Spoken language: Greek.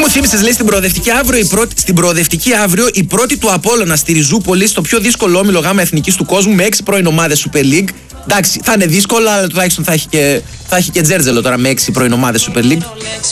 μου θύμισες, λέει, στην προοδευτική αύριο η πρώτη του Απόλλωνα στη Ριζούπολη, στο πιο δύσκολο όμιλο γάμα εθνικής του κόσμου, με 6 πρώην ομάδες Super League. Εντάξει, θα είναι δύσκολο, αλλά τουλάχιστον θα έχει και τζέρτζελο τώρα με 6 πρώην ομάδες Super League.